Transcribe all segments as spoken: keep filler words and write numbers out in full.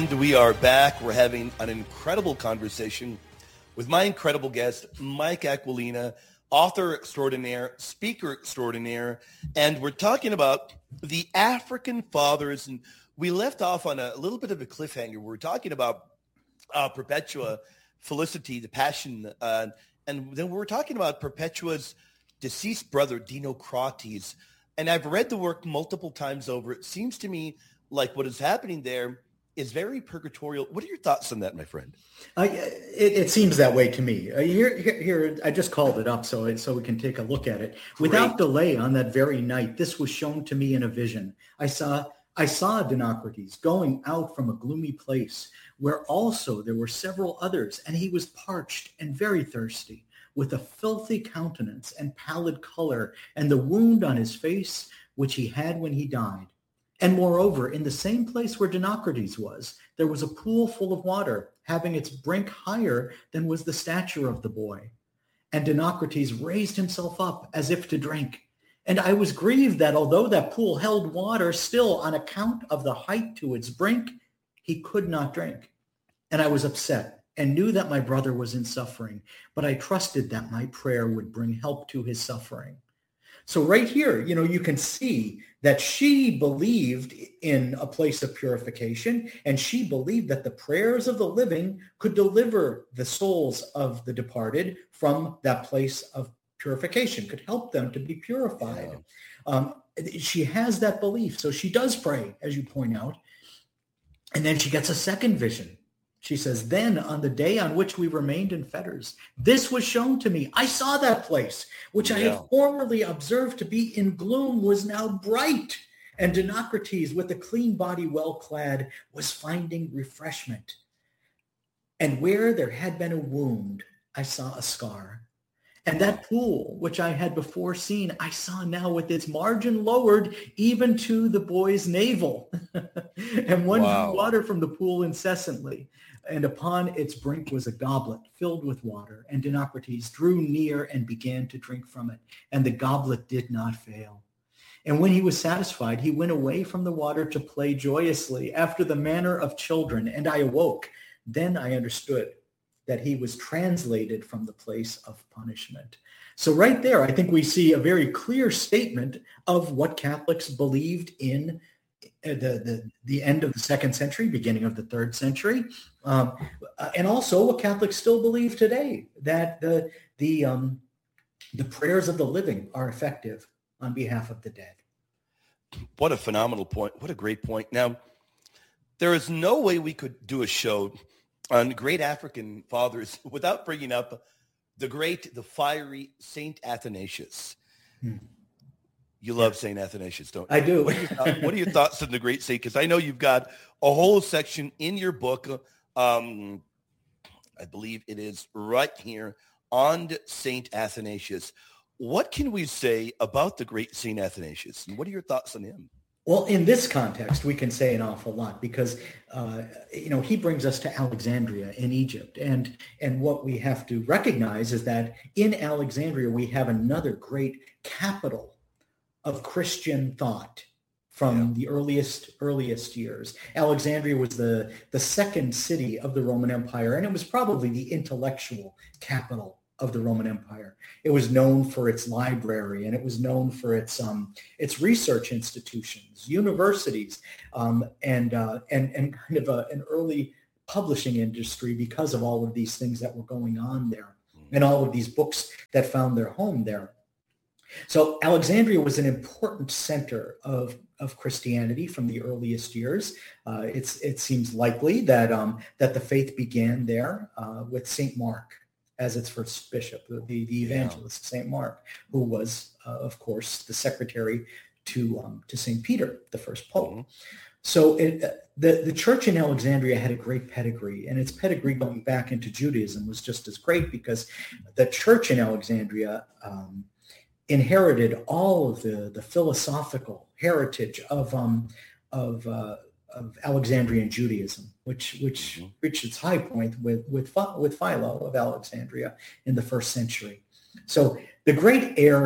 We are back. We're having an incredible conversation with my incredible guest, Mike Aquilina, author extraordinaire, speaker extraordinaire, and we're talking about the African fathers. And we left off on a little bit of a cliffhanger. We're talking about uh, Perpetua, Felicity, the Passion, uh, and then we were talking about Perpetua's deceased brother, Dinocrates. And I've read the work multiple times over. It seems to me like what is happening there is very purgatorial. What are your thoughts on that, my friend? Uh, it, it seems that way to me. Uh, here, here, here, I just called it up so so we can take a look at it. Great. Without delay, on that very night, this was shown to me in a vision. I saw I saw Dinocrates going out from a gloomy place where also there were several others, and he was parched and very thirsty, with a filthy countenance and pallid color, and the wound on his face which he had when he died. And moreover, in the same place where Dinocrates was, there was a pool full of water, having its brink higher than was the stature of the boy. And Dinocrates raised himself up as if to drink. And I was grieved that although that pool held water, still on account of the height to its brink, he could not drink. And I was upset and knew that my brother was in suffering, but I trusted that my prayer would bring help to his suffering. So right here, you know, you can see that she believed in a place of purification, and she believed that the prayers of the living could deliver the souls of the departed from that place of purification, could help them to be purified. Yeah. Um, she has that belief. So she does pray, as you point out. And then she gets a second vision. She says, then on the day on which we remained in fetters, this was shown to me. I saw that place, which yeah. I had formerly observed to be in gloom, was now bright. And Dinocrates, with a clean body well clad, was finding refreshment. And where there had been a wound, I saw a scar. And that pool, which I had before seen, I saw now with its margin lowered even to the boy's navel. And one wow. drew water from the pool incessantly. And upon its brink was a goblet filled with water. And Dinocrates drew near and began to drink from it. And the goblet did not fail. And when he was satisfied, he went away from the water to play joyously after the manner of children. And I awoke. Then I understood that he was translated from the place of punishment. So right there, I think we see a very clear statement of what Catholics believed in the, the, the end of the second century, beginning of the third century, um, and also what Catholics still believe today, that the, the, um, the prayers of the living are effective on behalf of the dead. What a phenomenal point. What a great point. Now, there is no way we could do a show on great African fathers without bringing up the great, the fiery Saint Athanasius. Hmm. You love Saint Athanasius, don't you? I do. What are your, th- what are your thoughts on the great saint? Because I know you've got a whole section in your book. Um, I believe it is right here on Saint Athanasius. What can we say about the great Saint Athanasius? And what are your thoughts on him? Well, in this context, we can say an awful lot because, uh, you know, he brings us to Alexandria in Egypt. And, and what we have to recognize is that in Alexandria, we have another great capital of Christian thought from yeah. the earliest, earliest years. Alexandria was the, the second city of the Roman Empire, and it was probably the intellectual capital of the Roman Empire. It was known for its library, and it was known for its um, its research institutions, universities, um, and uh, and and kind of a, an early publishing industry because of all of these things that were going on there, and all of these books that found their home there. So Alexandria was an important center of, of Christianity from the earliest years. Uh, it's it seems likely that um, that the faith began there uh, with Saint Mark as its first bishop, the, the evangelist, yeah. Saint Mark, who was, uh, of course, the secretary to um, to Saint Peter, the first pope. Mm-hmm. So it, uh, the, the church in Alexandria had a great pedigree, and its pedigree going back into Judaism was just as great because the church in Alexandria um, inherited all of the, the philosophical heritage of um, of uh, of Alexandrian Judaism, which which mm-hmm. reached its high point with with with Philo of Alexandria in the first century. So the great heir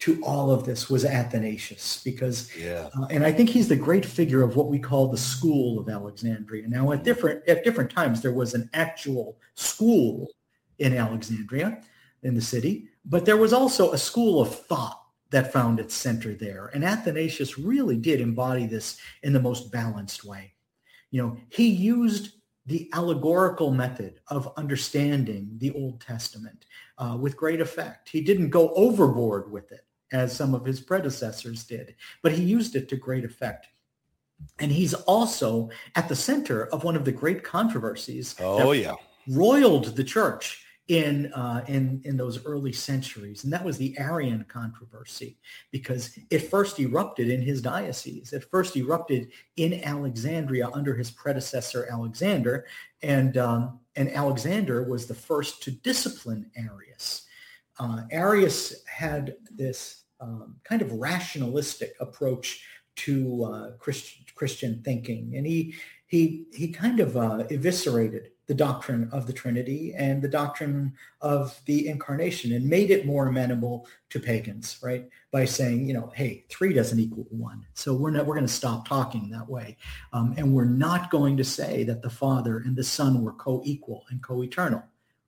to all of this was Athanasius, because, Yeah. uh, and I think he's the great figure of what we call the school of Alexandria. Now, at different at different times, there was an actual school in Alexandria, in the city, but there was also a school of thought that found its center there. And Athanasius really did embody this in the most balanced way. You know, he used the allegorical method of understanding the Old Testament uh, with great effect. He didn't go overboard with it, as some of his predecessors did, but he used it to great effect. And he's also at the center of one of the great controversies Oh, that yeah. roiled the church in uh, in in those early centuries, and that was the Arian controversy, because it first erupted in his diocese. It first erupted in Alexandria under his predecessor Alexander, and um, and Alexander was the first to discipline Arius. Uh, Arius had this um, kind of rationalistic approach to uh, Christ- Christian thinking, and he he he kind of uh, eviscerated the doctrine of the Trinity and the doctrine of the incarnation, and made it more amenable to pagans, right? By saying, you know, hey, three doesn't equal one. So we're not, we're going to stop talking that way. Um, and we're not going to say that the Father and the Son were co-equal and co-eternal.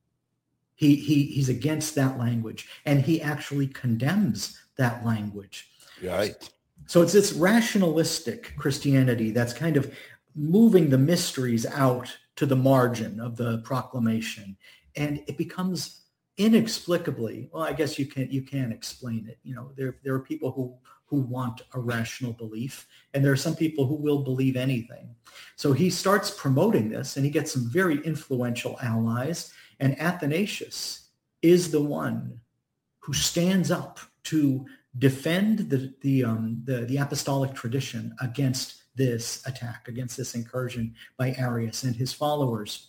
He, he, he's against that language, and he actually condemns that language. Right. So it's this rationalistic Christianity that's kind of moving the mysteries out to the margin of the proclamation, and it becomes inexplicably, well, I guess you can you can explain it. You know, there there are people who who want a rational belief, and there are some people who will believe anything. So he starts promoting this, and he gets some very influential allies, and Athanasius is the one who stands up to defend the the um, the, the apostolic tradition against this attack, against this incursion by Arius and his followers.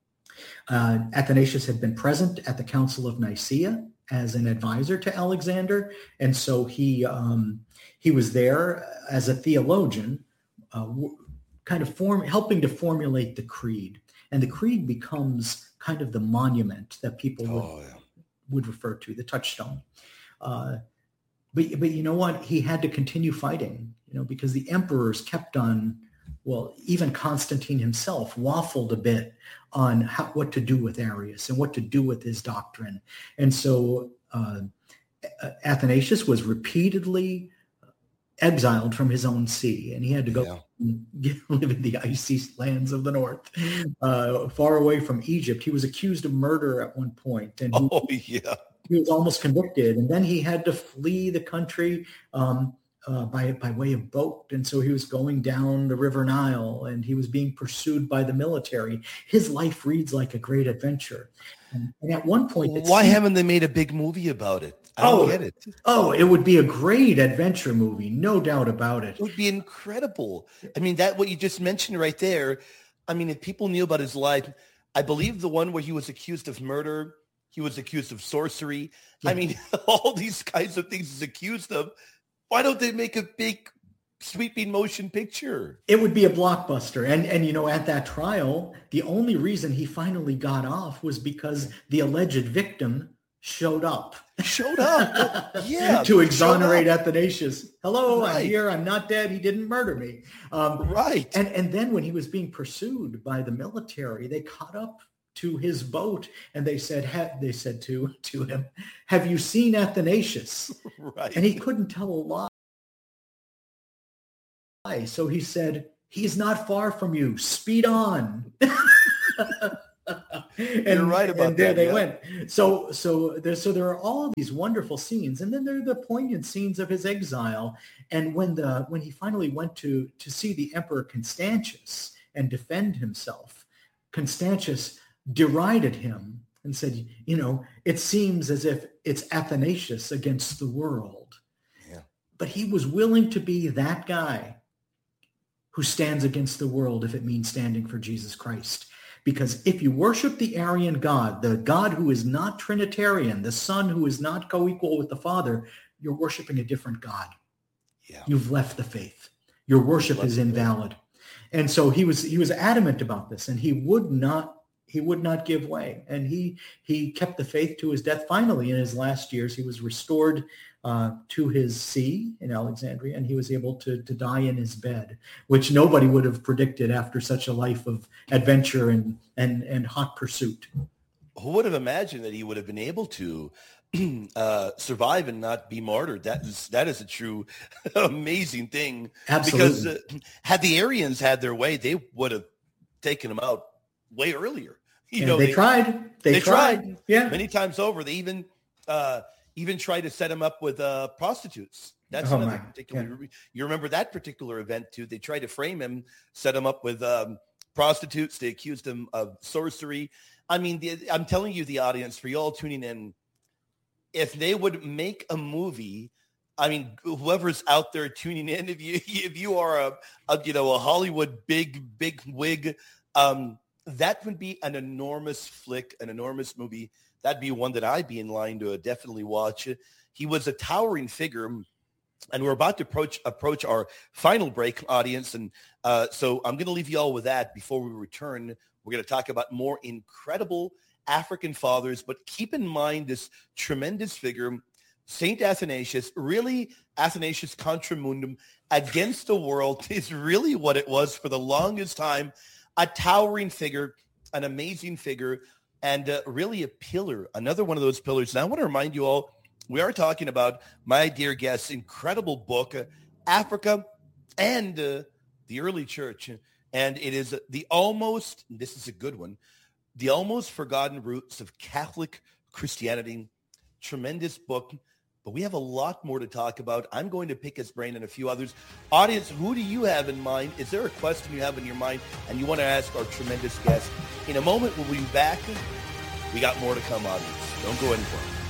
Uh, Athanasius had been present at the Council of Nicaea as an advisor to Alexander, and so he um, he was there as a theologian, uh, kind of form helping to formulate the creed, and the creed becomes kind of the monument that people would, Oh, yeah. would refer to, the touchstone. Uh, But but you know what? He had to continue fighting, you know, because the emperors kept on, well, even Constantine himself waffled a bit on how, what to do with Arius and what to do with his doctrine. And so uh, Athanasius was repeatedly exiled from his own see, and he had to go Yeah. live in the icy lands of the north, uh, far away from Egypt. He was accused of murder at one point, and he, Oh, yeah. he was almost convicted, and then he had to flee the country um, uh, by by way of boat, and so he was going down the River Nile, and he was being pursued by the military. His life reads like a great adventure, and, and at one point, it Why seemed- haven't they made a big movie about it? I don't Oh, get it. Oh, it would be a great adventure movie, no doubt about it. It would be incredible. I mean, that what you just mentioned right there. I mean, if people knew about his life, I believe the one where he was accused of murder, he was accused of sorcery. Yeah. I mean, all these kinds of things he's accused of. Why don't they make a big sweeping motion picture? It would be a blockbuster. And, and, you know, at that trial, the only reason he finally got off was because the alleged victim showed up. Showed up. Yeah. to showed exonerate up. Athanasius. Hello, I'm Right. here. I'm not dead. He didn't murder me. Um, Right. and, and then when he was being pursued by the military, they caught up to his boat, and they said, ha- they said to, to him, have you seen Athanasius? Right. And he couldn't tell a lie. So he said, he's not far from you. Speed on. and, You're right about and there that, they yeah. went. So so there so there are all these wonderful scenes, and then there are the poignant scenes of his exile. And when the when he finally went to to see the Emperor Constantius and defend himself, Constantius derided him and said, you know, it seems as if it's Athanasius against the world. Yeah. But he was willing to be that guy who stands against the world if it means standing for Jesus Christ. Because if you worship the Arian God, the God who is not Trinitarian, the Son who is not co-equal with the Father, you're worshiping a different God. Yeah. You've left the faith. Your worship Left is the faith. invalid. And so he was he was adamant about this, and he would not He would not give way. And he he kept the faith to his death. Finally, in his last years, he was restored uh, to his see in Alexandria, and he was able to, to die in his bed, which nobody would have predicted after such a life of adventure and, and, and hot pursuit. Who would have imagined that he would have been able to uh, survive and not be martyred? That is that is a true amazing thing. Absolutely. Because uh, had the Arians had their way, they would have taken him out way earlier. You and know, they, they tried. They, they tried. tried. Yeah, many times over. They even uh, even tried to set him up with uh, prostitutes. That's oh another my. particular. Yeah. You remember that particular event too? They tried to frame him, set him up with um, prostitutes. They accused him of sorcery. I mean, the, I'm telling you, the audience, for you all tuning in, if they would make a movie, I mean, whoever's out there tuning in, if you if you are a, a you know a Hollywood big big wig. Um, that would be an enormous flick, an enormous movie. That'd be one that I'd be in line to definitely watch. He was a towering figure, and we're about to approach approach our final break, audience. And uh, so I'm going to leave you all with that. Before we return, we're going to talk about more incredible African fathers, but keep in mind this tremendous figure, Saint Athanasius. Really, Athanasius Contra Mundum, against the world, is really what it was for the longest time. A towering figure, an amazing figure, and uh, really a pillar, another one of those pillars. And I want to remind you all, we are talking about my dear guest's incredible book, uh, Africa and uh, the Early Church. And it is the almost, this is a good one, the almost forgotten roots of Catholic Christianity. Tremendous book. But we have a lot more to talk about. I'm going to pick his brain and a few others. Audience, who do you have in mind? Is there a question you have in your mind and you want to ask our tremendous guest? In a moment, we'll be back. We got more to come, audience. Don't go anywhere.